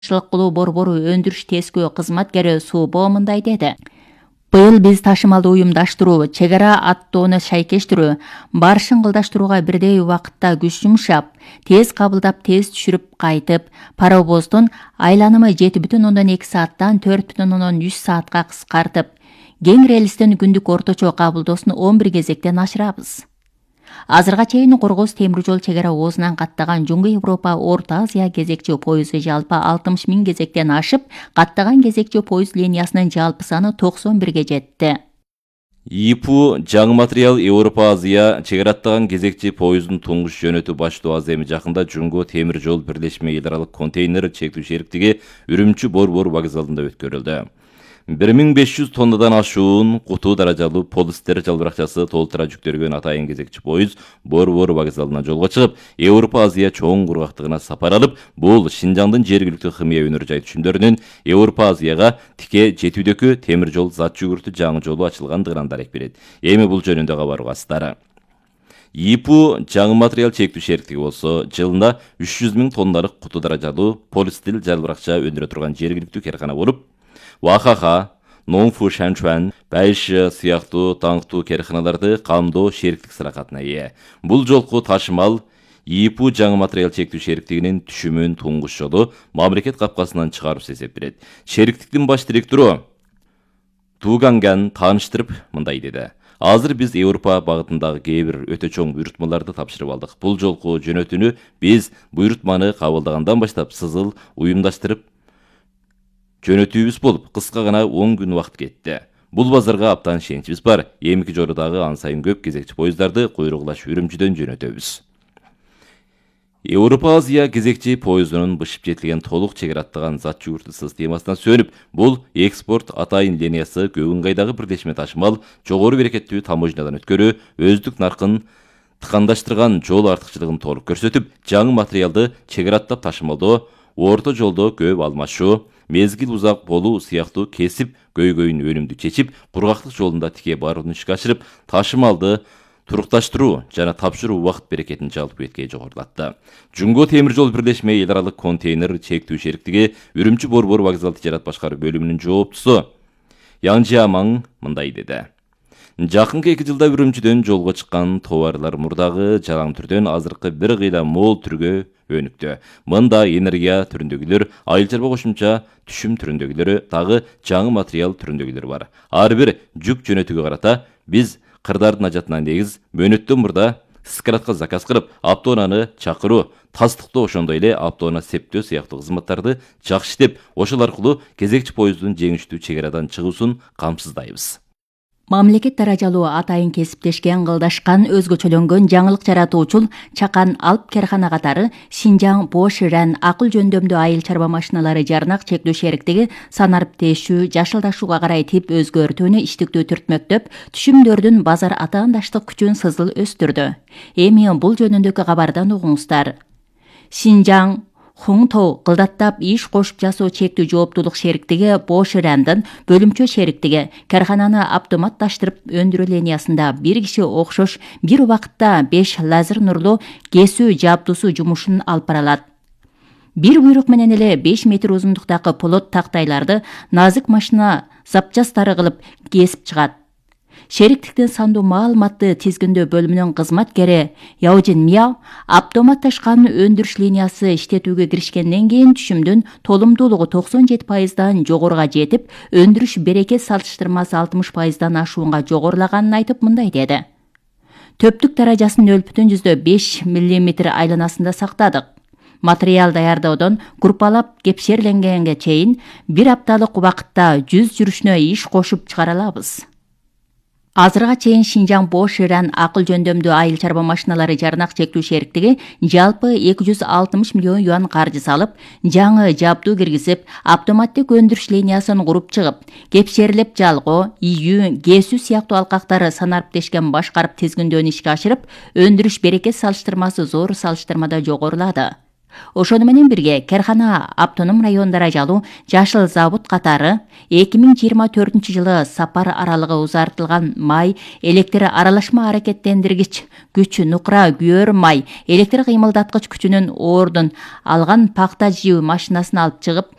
кылуу борбору өндүрүш тескөө кызматкери Субо мындай деди. Быйыл биз ташымалды уюмдаштыруу, чек ара аттоону шайкештирүү, барышын кылдаштырууга бирдей убакытта күч жумшап, тез кабылдап, тез түшүрүп кайтып, паровоздун айланымы 7,2 сааттан 4,3 саатка кыскартып, кең релстен күндүк орточо кабылдоосун 11 кезектен ашырабыз. Азырга чейин Коргоз темир жол чек ара оозунан каттаган Жуңгу Европа, Орто Азия кезекчи поезду жалпы 60 000 кезектен ашып, каттаган кезекчи поезд линиясынын жалпы саны 91ге жетти. ИПУ жаңы материал Европа Азия чек ара аттаган кезекчи поездун туңгуш жөнөтүү баштоо аз эми жакында Жуңгу темир жол бирлешме эл аралык контейнер чектүү шериктиги Үрүмчү борбор вокзалында өткөрүлдү. 1500 тоннадан ашуун куту даражалуу полистер жалбыракчасы толтура жүктөлгөн атайын кезекчи поезд борбор вокзалына жолго чыгып, Европа Азия чоң кургактыгына сапар алып, бул Шинжаңдын жергиликтүү химия өнөр жай түшүмдөрүнүн Европа Азияга тике жетүүдөгү темир жол зат жүгүртүү жаңы жолу ачылгандыгынан дарек берет. Эми бул жөнүндө кабар угасыздар. ИПУ жаңы материал чектүү шериктиги болсо, жылына 300 000 тонналык куту даражалуу полистил жалбыракча өндүрө турган жергиликтүү каркана болуп, Уахаха, Нонфу Шанчуан, Байши сыяктуу таңктуу карканаларды камдоо шериктик сыракатына ээ. Бул жолку ташымал ИПУ жаңы материал чектүү шериктигинин түшүмүн туңгуш жолу мамлекет капкасынан чыгарып эсептелет. Шериктиктин баш директору Туганган тааныштырып мындай деди. Азыр биз Европа багытындагы кээ бир өтө чоң буйрутмаларды тапшырып алдык. Бул жолку жөнөтүүнү биз буйрутманы кабылдагандан баштап сызыл уюмдаштырып жөнөтүүбүз болуп, кыска гана 10 күн убакыт кетти. Бул базарга аптан ишеничибиз бар. Эмки жорудагы ан сайын көп кезекчи поездарды куйругулаш Үрүмчүдөн жөнөтөбүз. Европа Азия кезекчи поездунун бышып жетилген толук чек ара аттаган зат жүгүртүү системасынан сөнүп, бул экспорт атайын линиясы Көбүнгайдагы бирлешме ташымал жогору берекеттүү таможнядан өткөрүү, өздүк наркын тыкандаштырган жол артыкчылыгын толук көрсөтүп, жаңы материалды чек ара аттап ташымалдоо, орто жолдо көп алмашуу, мезгил узак болуу сыяктуу кесип көйгөйүн өнүмдүү чечип, кургактык жолунда тике барууну ишке ашырып, ташымалды турукташтыруу жана тапшыруу убакыт берекетин жалпы бетке жогорулатты. Жуңгу темир жол бирлешме эл аралык контейнер чектүү шериктиги Үрүмчү борбор вокзал тижарат башкаруу бөлүмүнүн жооптусу Яңжиамаң мындай деди. Жакынкы 2 жылда Үрүмчүдөн жолго чыккан товарлар мурдагы жалаң түрдөн азыркы бир кыйла мол түргө өнүктү. Мында энергия түрүндөгүлөр, айыл чарба кошумча түшүм түрүндөгүлөрү, дагы жаңы материал түрүндөгүлөр бар. Ар бир жүк жөнөтүүгө карата биз кырдардын ажатынан негиз мөөнөттөн мурда складка заказ кылып, автоунаны чакыруу, тастыктоо ошондой эле автоуна септөө сыяктуу кызматтарды жакшы иштеп, ошол аркылуу кезекчи поезддун жеңиштүү чек арадан чыгуусун камсыздайбыз. Мамлекет даражалуу атайын кесиптешкен кылдашкан өзгөчөлөнгөн жаңылык жаратуучул чакан алып каркана катары Шинжаң Боширан акыл жөндөмдүү айыл чарба машиналары жарнак чектүү шериктиги санарып тешүү, жашылдашууга карай тип өзгөртүүнү иштиктүү түртмөктөп, түшүмдөрдүн базар атаандаштык күчүн сызыл өстүрдү. Эми бул жөнүндөгү кабардан угуңуздар. Шинжаң Хуңтоу кылдаттап иш кошуп жасоо чектүү жооптулук шериктиги Боширандын бөлүмчө шериктиги каркананы автоматташтырып өндүрүү линиясында бир киши окшош бир убакытта 5 лазер нурлуу кесүү жабдуусу жумушун алып бара алат. Бир буйрук менен эле 5 метр узундуктагы полот тактайларды назик машина запчастары кылып кесип чыгат. Шериктиктин сандуу маалыматты тизгиндөө бөлүмүнүн кызматкери Яужин Мяу автоматташкан өндүрүш линиясы иштетүүгө киришкенден кийин түшүмдүн толумдуулугу 97%дан жогоруга жетип, өндүрүш берекет салыштырмасы 60%дан ашуунга жогорулаганын айтып мындай деди. Төптүк даражасын 0,5 мм айланасында сактадык. Материал даярдоодон группалап кепшерленгенге чейин бир апталык убакытта 100 жүрүшүнө иш кошуп чыгара алабыз. Азырга чейин Шинжаң Боширан акыл жөндөмдүү айыл чарба машиналары жарнак чектүү шериктиги жалпы 260 миллион юан каржы салып, жаңы жабдуу киргизип, автоматтык өндүрүш линиясын куруп чыгып, кепшерлеп жалгоо, ийүү, кесүү сыяктуу алкактары санарып тешкен башкарып тизгиндөөнү ишке ашырып, өндүрүш берекет салыштырмасы зор салыштырмада жогорулады. Ошону менен бирге Керхана автоном район даражалуу жашыл завод катары 2024-жылы сапар аралыгы узартылган май, электр аралашма аракеттендиргич күч, нукра күйөр май, электр кыймылдаткыч күчүнүн ордун алган пакта жыйуу машинасын алып чыгып,